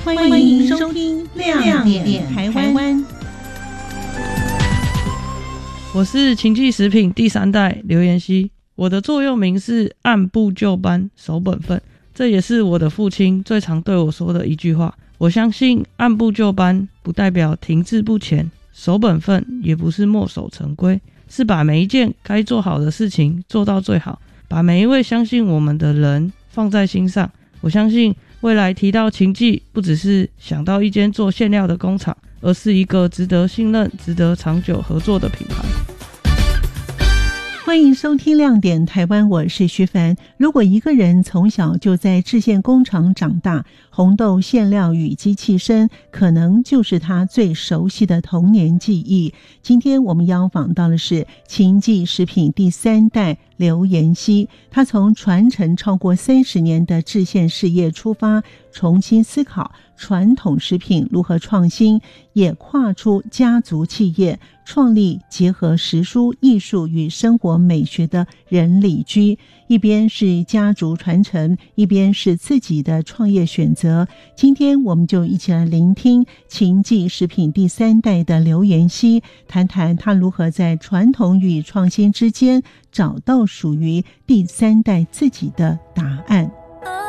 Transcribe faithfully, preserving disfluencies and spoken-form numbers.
欢迎收听亮点台湾。 我是秦记食品第三代刘妍希，我的座右铭是按部就班，守本分，这也是我的父亲最常对我说的一句话。我相信按部就班不代表停滞不前，守本分也不是墨守成规，是把每一件该做好的事情做到最好，把每一位相信我们的人放在心上。我相信未来提到秦记，不只是想到一间做馅料的工厂，而是一个值得信任、值得长久合作的品牌。 欢迎收听亮点台湾，我是徐凡。如果一个人从小就在制馅工厂长大，红豆馅料与机器声可能就是他最熟悉的童年记忆。今天我们邀访到的是秦记食品第三代刘妍希，他从传承超过三十年的制馅事业出发，重新思考传统食品如何创新，也跨出家族企业，创立结合食蔬艺术与生活美学的人理居。一边是家族传承，一边是自己的创业选择。今天我们就一起来聆听秦记食品第三代的刘妍希，谈谈他如何在传统与创新之间找到属于第三代自己的答案。